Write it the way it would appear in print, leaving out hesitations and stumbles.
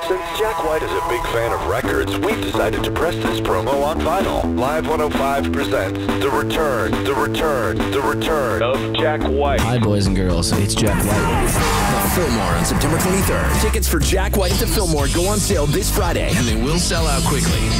Since Jack White is a big fan of records, we've decided to press this promo on vinyl. Live 105 presents the return of Jack White. Hi, boys and girls. It's Jack White. The Fillmore on September 23rd. Tickets for Jack White at the Fillmore go on sale this Friday, and they will sell out quickly.